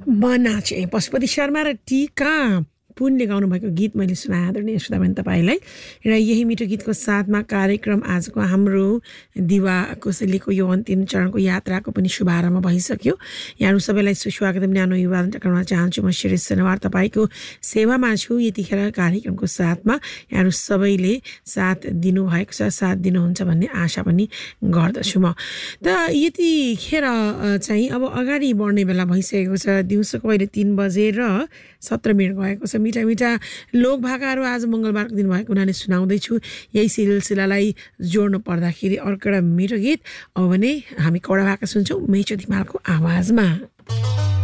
म नाचेँ पशुपति शर्मा र टिका पुनले गाउनुभएको गीत मैले सुनाएँ आदरणीय श्रोताबेन तपाईँलाई र यही मिठो गीतको साथमा कार्यक्रम आजको हाम्रो दिवा कोसेलीको यो अन्तिम चरणको यात्राको पनि शुभारम्भ भइसक्यो। यहाँहरू सबैलाई सुस्वागत न्यानो अभिवादन टक्राउन चाहन्छु। म शिरीष सनवार तपाईँको सेवामा छु यतिखेर कार्यक्रमको साथमा। यहाँहरू सबैले साथ दिनुभएको छ, साथ दिनुहुन्छ भन्ने आशा पनि गर्दछु म। त यतिखेर चाहिँ अब अगाडि बढ्ने बेला भइसकेको छ। दिउँसोको अहिले 3 बजेर 17 मिनट गएको छ। मिठा मिठा लोक भाकाहरू आज मङ्गलबारको दिन भएको हुनाले सुनाउँदैछु। यही सिलसिलालाई जोड्नु पर्दाखेरि अर्को एउटा मिठो गीत अब भने हामी कडा भाका सुन्छौँ मेचो धिमालको आवाजमा।